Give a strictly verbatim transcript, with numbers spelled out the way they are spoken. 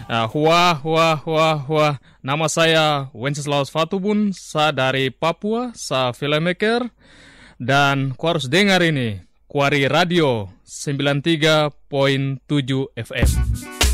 Uh, wah, wah, wah, wah. Nama saya Wenceslaus Fatubun, saya dari Papua, saya filmmaker. Dan ku harus dengar ini, Kuari Radio sembilan puluh tiga koma tujuh F M.